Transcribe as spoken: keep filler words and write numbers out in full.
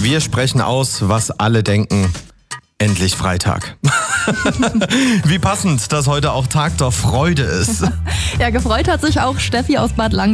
Wir sprechen aus, was alle denken. Endlich Freitag. Wie passend, dass heute auch Tag der Freude ist. Ja, gefreut hat sich auch Steffi aus Bad Lang.